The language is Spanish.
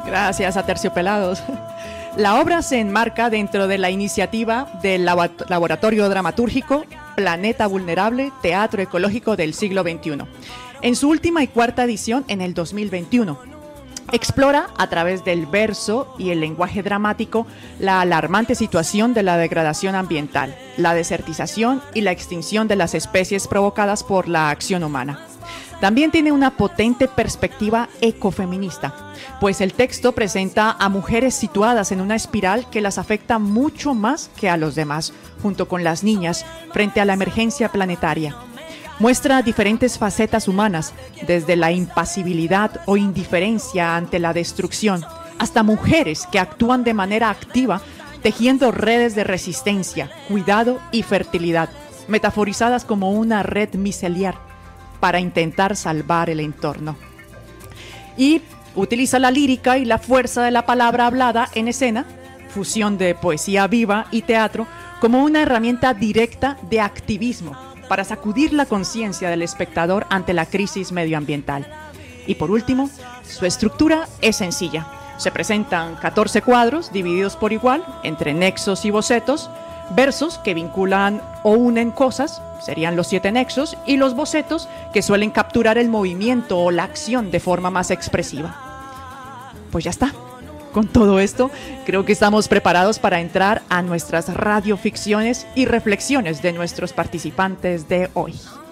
Gracias, Aterciopelados. La obra se enmarca dentro de la iniciativa del Laboratorio Dramatúrgico Planeta Vulnerable, Teatro Ecológico del Siglo XXI, en su última y cuarta edición en el 2021. Explora, a través del verso y el lenguaje dramático, la alarmante situación de la degradación ambiental, la desertización y la extinción de las especies provocadas por la acción humana. También tiene una potente perspectiva ecofeminista, pues el texto presenta a mujeres situadas en una espiral que las afecta mucho más que a los demás, junto con las niñas, frente a la emergencia planetaria. Muestra diferentes facetas humanas, desde la impasibilidad o indiferencia ante la destrucción, hasta mujeres que actúan de manera activa, tejiendo redes de resistencia, cuidado y fertilidad, metaforizadas como una red miceliar, para intentar salvar el entorno. Y utiliza la lírica y la fuerza de la palabra hablada en escena, fusión de poesía viva y teatro, como una herramienta directa de activismo para sacudir la conciencia del espectador ante la crisis medioambiental. Y por último, su estructura es sencilla. Se presentan 14 cuadros divididos por igual entre nexos y bocetos, versos que vinculan o unen cosas, serían los 7 nexos, y los bocetos que suelen capturar el movimiento o la acción de forma más expresiva. Pues ya está. Con todo esto, creo que estamos preparados para entrar a nuestras radioficciones y reflexiones de nuestros participantes de hoy.